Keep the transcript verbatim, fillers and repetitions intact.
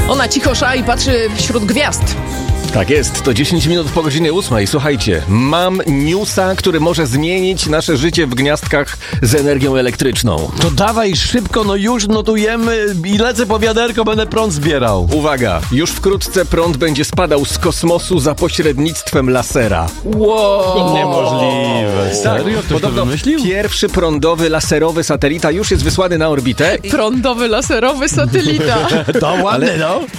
Ona cicho sza i patrzy wśród gwiazd. Tak jest, to dziesięć minut po godzinie ósmej. Słuchajcie, mam newsa, który może zmienić nasze życie w gniazdkach z energią elektryczną. To dawaj szybko, no już notujemy i lecę po wiaderko, będę prąd zbierał. Uwaga, już wkrótce prąd będzie spadał z kosmosu za pośrednictwem lasera. Wow. Niemożliwe. Serio? Ktoś to Podobno wymyślił? pierwszy prądowy, laserowy satelita już jest wysłany na orbitę. Prądowy, laserowy satelita. To ładne, no.